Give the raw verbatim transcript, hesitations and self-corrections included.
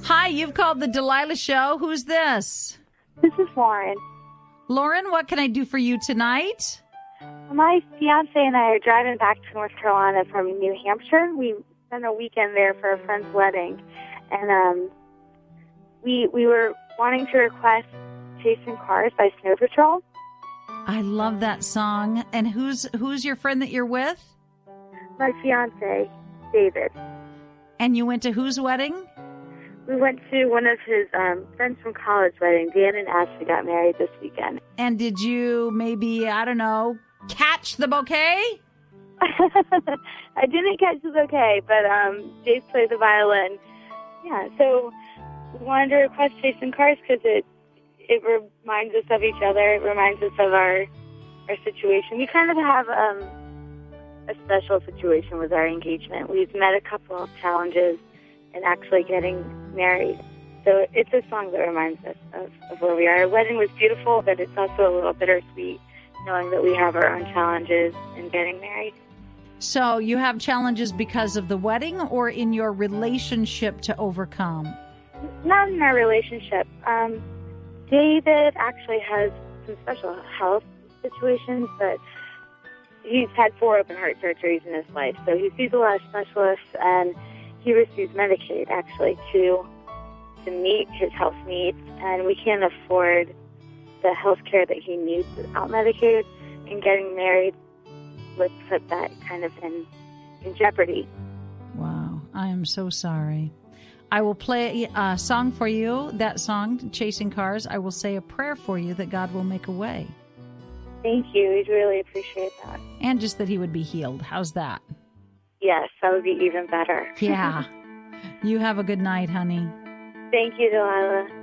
Hi, you've called the Delilah Show. Who's this? This is Lauren. Lauren, what can I do for you tonight? My fiance and I are driving back to North Carolina from New Hampshire. We spent a weekend there for a friend's wedding, and um, we we were wanting to request "Chasing Cars" by Snow Patrol. I love that song. And who's who's your friend that you're with? My fiance, David. And you went to whose wedding? We went to one of his um, friends from college wedding. Dan and Ashley got married this weekend. And did you maybe, I don't know, catch the bouquet? I didn't catch the bouquet, but um, Dave played the violin. Yeah, so we wanted to request Chasing Cars because it it reminds us of each other. It reminds us of our our situation. We kind of have um, a special situation with our engagement. We've met a couple of challenges in actually getting married. So it's a song that reminds us of, of where we are. Our wedding was beautiful, but it's also a little bittersweet knowing that we have our own challenges in getting married. So you have challenges because of the wedding or in your relationship to overcome? Not in our relationship. Um, David actually has some special health situations, but he's had four open heart surgeries in his life. So he sees a lot of specialists, and he receives Medicaid, actually, to to meet his health needs. And we can't afford the health care that he needs without Medicaid, and getting married would put that kind of in, in jeopardy. Wow. I am so sorry. I will play a song for you, that song, Chasing Cars. I will say a prayer for you that God will make a way. Thank you. We'd really appreciate that. And just that he would be healed. How's that? Yes, that would be even better. Yeah. You have a good night, honey. Thank you, Delilah.